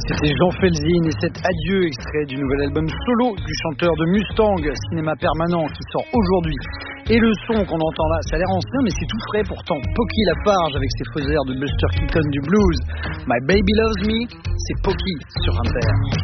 C'était Jean Felzin et cet adieu extrait du nouvel album solo du chanteur de Mustang, Cinéma Permanent, qui sort aujourd'hui. Et le son qu'on entend là, ça a l'air ancien mais c'est tout frais pourtant. Pocky Lafarge avec ses faux airs de Buster Keaton du blues. My Baby Loves Me, c'est Pocky sur Inter.